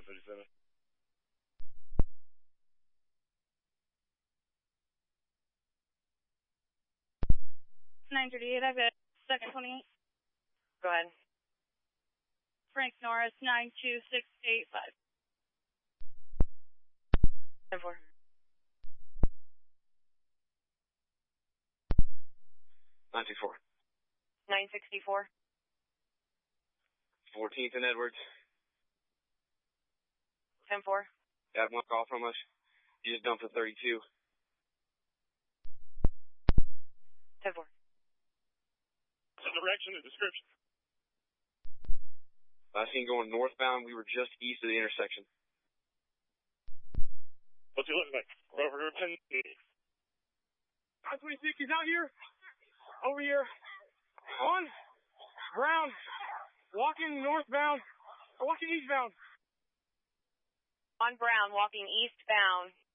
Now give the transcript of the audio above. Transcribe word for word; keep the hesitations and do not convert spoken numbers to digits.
thirty-seven. nine thirty-eight, I've got second twenty-eight. Go ahead. Frank Norris, nine two six eight five. ten four. nine two four. nine sixty-four. fourteenth and Edwards. ten four. Got one call from us. You just dumped a thirty-two. ten four. The direction and description. I seen going northbound. We were just east of the intersection. What's he looking like? Over ten. five twenty-six, he's out here. Over here. On. Brown. Walking northbound. Or walking eastbound. On Brown, walking eastbound.